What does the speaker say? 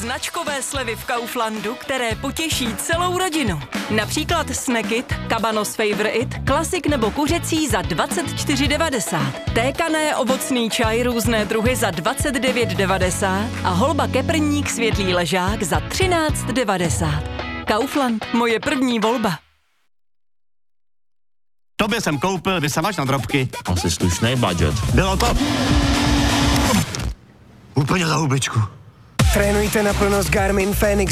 značkové slevy v Kauflandu, které potěší celou rodinu. Například Snackit, Cabanos Favor It, klasik nebo kuřecí za 24,90. Tékané ovocný čaj různé druhy za 29,90 a holba keprník světlý ležák za 13,90. Kaufland, moje první volba. Tobě jsem koupil vysavač na drobky. Asi slušný budget. Bylo to úplně za hubičku. Trénujte naplno s Garmin Fenix